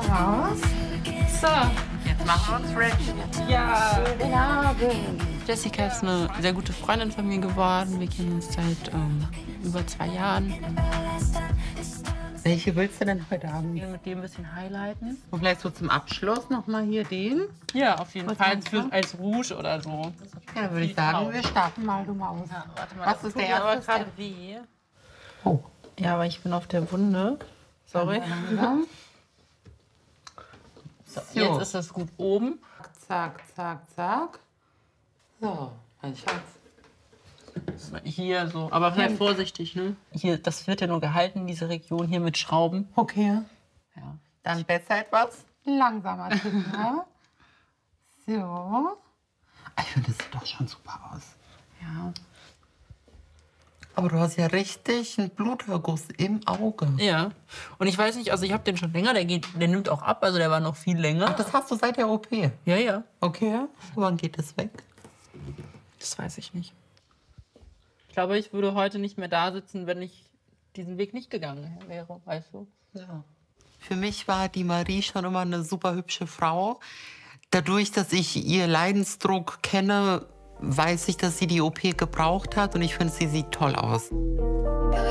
raus. So, jetzt machen wir uns ready. Ja. Guten Abend. Jessica ist eine sehr gute Freundin von mir geworden. Wir kennen uns seit über 2 Jahren. Welche willst du denn heute haben? Wir mit dem ein bisschen highlighten. Und vielleicht so zum Abschluss noch mal hier den. Ja, auf jeden Was Fall meinst du? als Rouge oder so. Ja, dann würde ich sagen, wir starten mal, du Maus. Ja, warte mal, Was das ist tut der mir aber erste gerade Step? weh. Oh. Ja, aber ich bin auf der Wunde. Sorry. Langsam. So, jetzt ist das gut oben. Zack, zack, zack. So, mein Schatz. Hier so, aber sei vorsichtig, ne? Hier, das wird ja nur gehalten, diese Region hier mit Schrauben. Okay. Ja. Dann besser etwas langsamer tippen, ja? So. Ich finde, das sieht doch schon super aus. Ja. Aber du hast ja richtig einen Bluterguss im Auge. Ja. Und ich weiß nicht, also ich habe den schon länger, der nimmt auch ab, also der war noch viel länger. Ach, das hast du seit der OP? Ja, ja. Okay. Wann geht das weg? Das weiß ich nicht. Ich glaube, ich würde heute nicht mehr da sitzen, wenn ich diesen Weg nicht gegangen wäre, weißt du? Ja. Für mich war die Marie schon immer eine super hübsche Frau. Dadurch, dass ich ihr Leidensdruck kenne, weiß ich, dass sie die OP gebraucht hat. Und ich finde, sie sieht toll aus.